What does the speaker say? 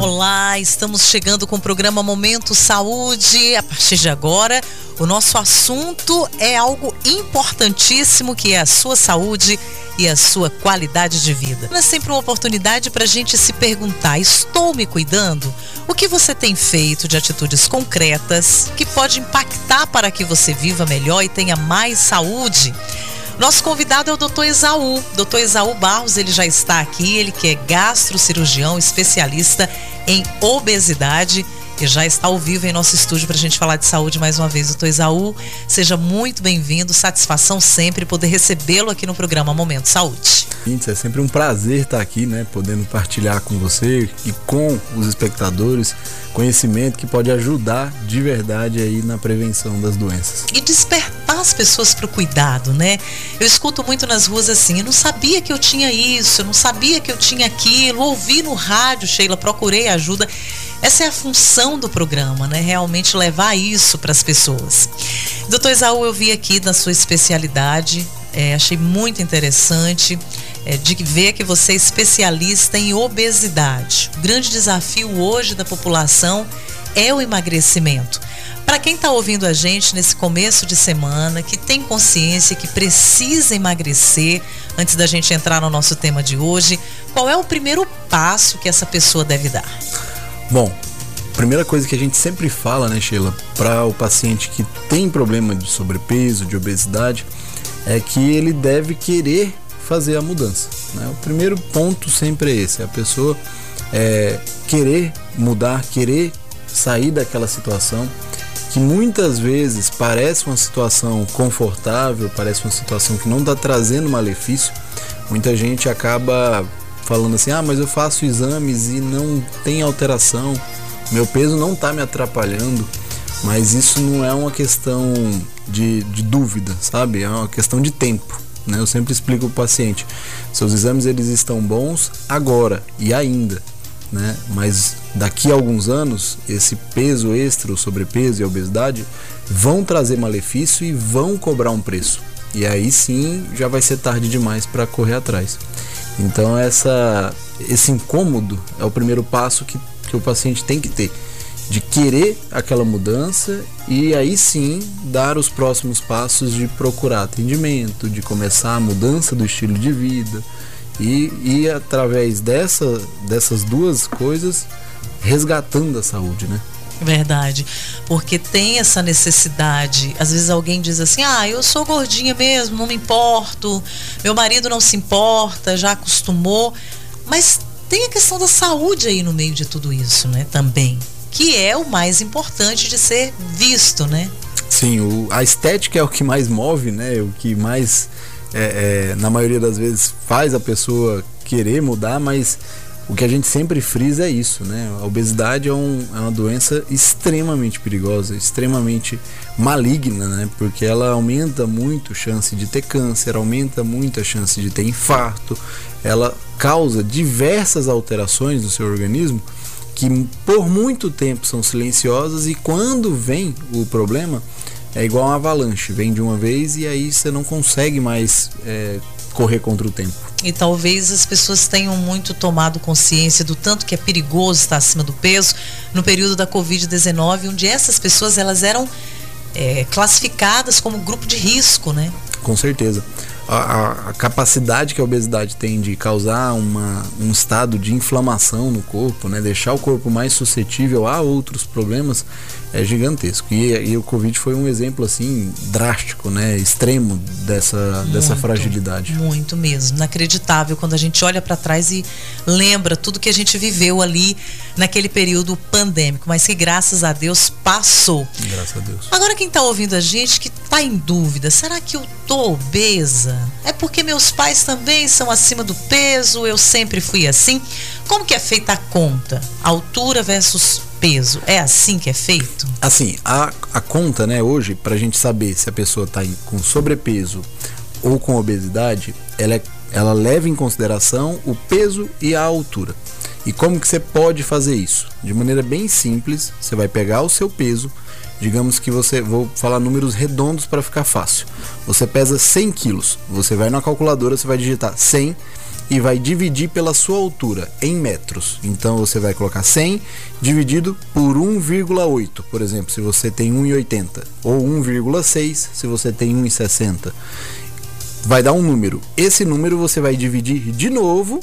Olá, estamos chegando com o programa Momento Saúde. A partir de agora, o nosso assunto é algo importantíssimo, que é a sua saúde e a sua qualidade de vida. É sempre uma oportunidade para a gente se perguntar: estou me cuidando? O que você tem feito de atitudes concretas que pode impactar para que você viva melhor e tenha mais saúde? Nosso convidado é o Dr. Esaú. Dr. Esaú Barros, ele já está aqui, ele que é gastrocirurgião, especialista em obesidade, e já está ao vivo em nosso estúdio para a gente falar de saúde mais uma vez. Dr. Esaú, seja muito bem-vindo, satisfação sempre poder recebê-lo aqui no programa Momento Saúde. É sempre um prazer estar aqui, né, podendo partilhar com você e com os espectadores conhecimento que pode ajudar de verdade aí na prevenção das doenças. E despertar as pessoas para o cuidado, né? Eu escuto muito nas ruas assim: eu não sabia que eu tinha isso, eu não sabia que eu tinha aquilo, ouvi no rádio, Sheila, procurei ajuda. Essa é a função do programa, né? Realmente levar isso para as pessoas. Doutor Esaú, eu vi aqui na sua especialidade, achei muito interessante de ver que você é especialista em obesidade. O grande desafio hoje da população é o emagrecimento. Para quem está ouvindo a gente nesse começo de semana, que tem consciência que precisa emagrecer, antes da gente entrar no nosso tema de hoje, qual é o primeiro passo que essa pessoa deve dar? Bom, primeira coisa que a gente sempre fala, né, Sheila, para o paciente que tem problema de sobrepeso, de obesidade, é que ele deve querer fazer a mudança, né? O primeiro ponto sempre é esse: a pessoa querer mudar, querer sair daquela situação que muitas vezes parece uma situação confortável, parece uma situação que não está trazendo malefício. Muita gente acaba falando assim: mas eu faço exames e não tem alteração, meu peso não está me atrapalhando. Mas isso não é uma questão de dúvida, sabe? É uma questão de tempo, né? Eu sempre explico para o paciente: seus exames eles estão bons agora e ainda, né? Mas daqui a alguns anos, esse peso extra, o sobrepeso e a obesidade vão trazer malefício e vão cobrar um preço. E aí sim já vai ser tarde demais para correr atrás. Então esse incômodo é o primeiro passo que o paciente tem que ter, de querer aquela mudança, e aí sim dar os próximos passos de procurar atendimento, de começar a mudança do estilo de vida e através dessas duas coisas resgatando a saúde, né? Verdade, porque tem essa necessidade. Às vezes alguém diz assim: eu sou gordinha mesmo, não me importo, meu marido não se importa, já acostumou. Mas tem a questão da saúde aí no meio de tudo isso, né, também, que é o mais importante de ser visto, né? Sim, a estética é o que mais move, né? O que mais, na maioria das vezes, faz a pessoa querer mudar, mas o que a gente sempre frisa é isso, né? A obesidade é uma doença extremamente perigosa, extremamente maligna, né? Porque ela aumenta muito a chance de ter câncer, aumenta muito a chance de ter infarto, ela causa diversas alterações no seu organismo que por muito tempo são silenciosas, e quando vem o problema é igual uma avalanche, vem de uma vez e aí você não consegue mais correr contra o tempo. E talvez as pessoas tenham muito tomado consciência do tanto que é perigoso estar acima do peso no período da Covid-19, onde essas pessoas elas eram classificadas como grupo de risco, né? Com certeza. A capacidade que a obesidade tem de causar um estado de inflamação no corpo, né, deixar o corpo mais suscetível a outros problemas, é gigantesco. E o Covid foi um exemplo assim drástico, né, extremo dessa fragilidade. Muito mesmo, inacreditável quando a gente olha para trás e lembra tudo que a gente viveu ali naquele período pandêmico, mas que graças a Deus passou. Graças a Deus. Agora quem está ouvindo a gente que está em dúvida: será que eu tô obesa? É porque meus pais também são acima do peso, eu sempre fui assim? Como que é feita a conta? Altura versus peso, é assim que é feito? Assim, a conta, né, hoje, pra gente saber se a pessoa tá com sobrepeso ou com obesidade, ela leva em consideração o peso e a altura. E como que você pode fazer isso? De maneira bem simples, você vai pegar o seu peso, digamos que vou falar números redondos para ficar fácil. Você pesa 100 quilos, você vai na calculadora, você vai digitar 100 e vai dividir pela sua altura em metros. Então você vai colocar 100 dividido por 1,8, por exemplo, se você tem 1,80, ou 1,6 se você tem 1,60. Vai dar um número. Esse número você vai dividir de novo